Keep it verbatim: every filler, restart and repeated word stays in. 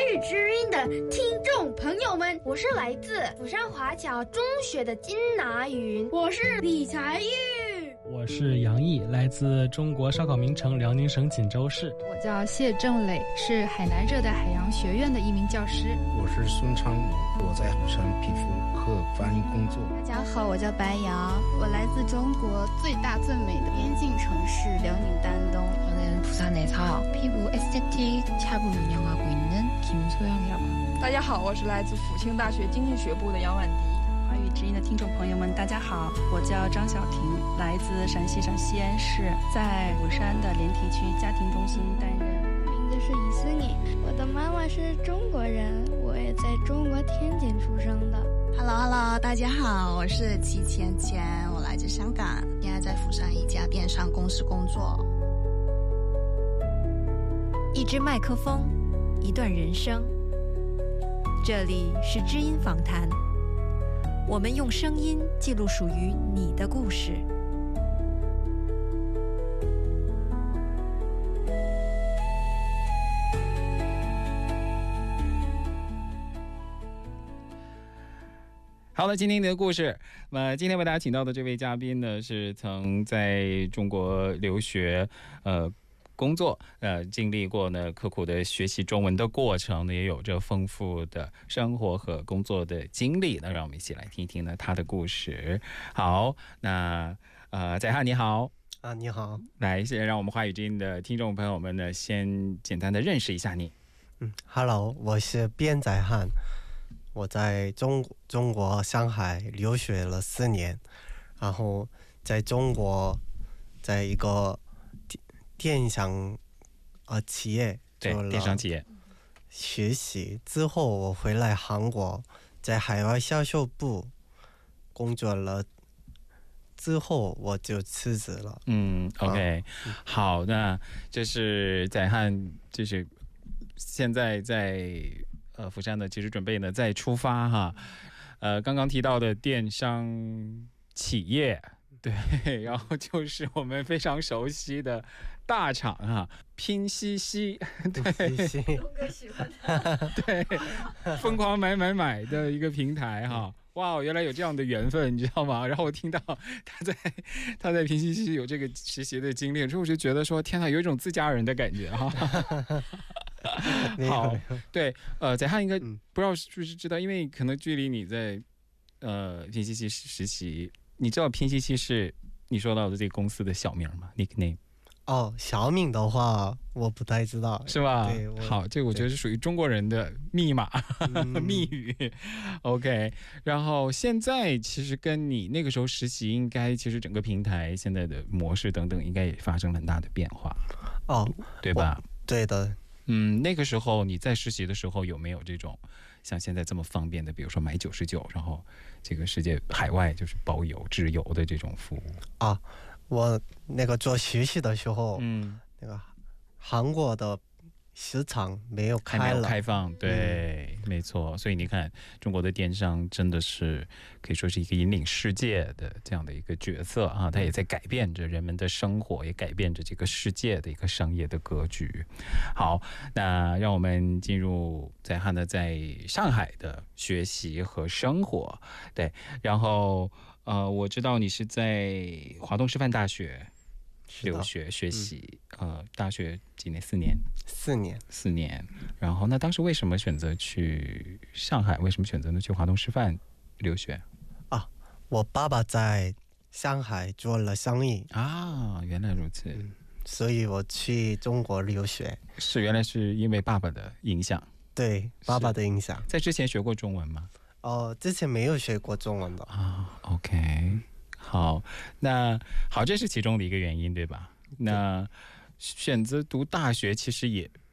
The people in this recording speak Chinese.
语之音的听众朋友们，我是来自釜山华侨中学的金拿云，我是李才玉， 我是杨毅，来自中国烧烤名城辽宁省锦州市。 我叫谢正磊，是海南热带海洋学院的一名教师。 我是孙昌武，我在釜山皮肤科翻译工作。 大家好，我叫白瑶，我来自中国最大最美的边境城市辽宁丹东。 저는 부산에서 피부 에스테틱 샵을 운영하고 있는 김소영이라고 합니다. 大家好，我是来自辅庆大学经济学部的杨婉迪。 华语之音的听众朋友们，大家好，我叫张晓婷，来自陕西省西安市，在釜山的莲堤区家庭中心担任。 名字是伊思妮，我的妈妈是中国人，我也在中国天津出生的。 Hello Hello， 大家好，我是齐芊芊，我来自香港，现在在釜山一家电商公司工作。 一支麦克风，一段人生。这里是知音访谈，我们用声音记录属于你的故事。 好了，今天的故事，那么今天为大家请到的这位嘉宾呢，是曾在中国留学，呃。工作呃，经历过呢刻苦的学习中文的过程呢，也有着丰富的生活和工作的经历。那让我们一起来听一听呢他的故事。好，那呃，载汉你好啊，你好。 来，先让我们华语之音的听众朋友们呢，先简单的认识一下你。 嗯 ，Hello， 我是边载汉，我在中中国上海留学了四年，然后在中国在一个电商呃企业对电商企业学习之后，我回来韩国，在海外销售部工作了，之后我就辞职了。 嗯 ，OK，、啊、好，那这是载汉，就是现在在呃釜山呢，其实准备呢再出发哈，呃，刚刚提到的电商企业。对，然后就是我们非常熟悉的大厂啊，拼夕夕，对， 东哥喜欢他， 对，疯狂买买买的一个平台哈。哇，原来有这样的缘分，你知道吗？然后我听到他在他在拼夕夕有这个实习的经历之后，我就觉得说，天哪，有一种自家人的感觉哈。好，对，呃，载汉应该不知道是不是知道，因为可能距离你在呃拼夕夕实习。你知道拼夕夕是你说到的这个公司的小名吗 ？nickname？ 哦，小名的话我不太知道， 是吧？ 对， 好，这个我觉得是属于中国人的密码、嗯、密语。OK， 然后现在其实跟你那个时候实习，应该其实整个平台现在的模式等等，应该也发生了很大的变化。 哦， 对吧？ 对的。 嗯，那个时候你在实习的时候有没有这种像现在这么方便的，比如说买九十九，然后这个世界海外就是包邮直邮的这种服务啊？我那个做学习的时候，嗯，那个韩国的市场没有开了， 还没有开放，对、嗯，没错。所以你看，中国的电商真的是可以说是一个引领世界的这样的一个角色啊，它也在改变着人们的生活，也改变着这个世界的一个商业的格局。好，那让我们进入载汉的在上海的学习和生活。对，然后呃，我知道你是在华东师范大学留学学习、嗯，呃，大学几年？四年。 四年， 四年。然后，那当时为什么选择去上海？为什么选择呢去华东师范留学？ 啊，我爸爸在上海做了生意啊，原来如此、嗯， 所以我去中国留学。 是，原来是因为爸爸的影响。 对，爸爸的影响。 在之前学过中文吗？ 哦，之前没有学过中文的啊。OK。好，那好，这是其中的一个原因，对吧？那选择读大学其实也